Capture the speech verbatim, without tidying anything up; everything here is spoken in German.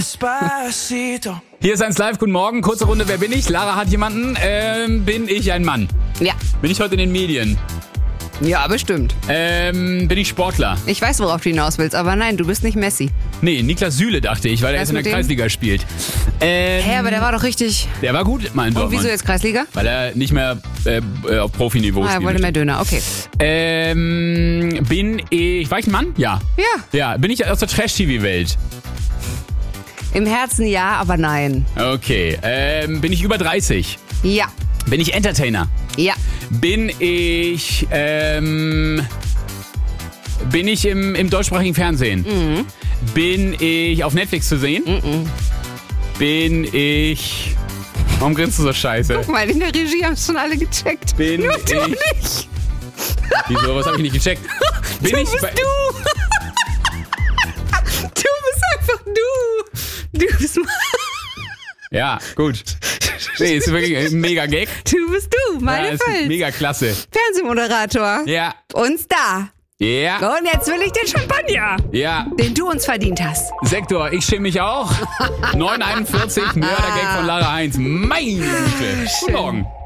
Despacito. Hier ist eins live, guten Morgen, kurze Runde, wer bin ich? Lara hat jemanden, ähm, bin ich ein Mann? Ja. Bin ich heute in den Medien? Ja, bestimmt. Ähm, bin ich Sportler? Ich weiß, worauf du hinaus willst, aber nein, du bist nicht Messi. Nee, Niklas Süle dachte ich, weil er Was jetzt in der mit dem? Kreisliga spielt. Ähm, Hä, aber der war doch richtig... der war gut, mal in Und Dortmund. wieso jetzt Kreisliga? Weil er nicht mehr äh, äh, auf Profiniveau Ah, er spielt. wollte mehr Döner, okay. Ähm, bin ich, war ich ein Mann? Ja. Ja, Ja, bin ich aus der Trash-T V-Welt? im Herzen ja, aber nein. Okay. Ähm, bin ich über dreißig? Ja, Bin ich Entertainer? ja, Bin ich, ähm, bin ich im, im deutschsprachigen Fernsehen? Mhm. Bin ich auf Netflix zu sehen? Mhm. Bin ich, warum grinst du so scheiße? Guck mal, in der Regie haben es schon alle gecheckt. Bin Nur ich, du nicht. wieso, was habe ich nicht gecheckt? Bin Du ich, bist bei- du. Du bist einfach du. Du bist... Ja, gut. Nee, ist wirklich ein mega Gag. Du bist du, meine Ja, ist Völz. mega klasse. Fernsehmoderator. Ja, Uns da. ja, Und jetzt will ich den Champagner, ja. den du uns verdient hast. Sektor, ich schäme mich auch. neun einundvierzig, Mördergag von Lara Heinz. Meine Güte. Guten Morgen.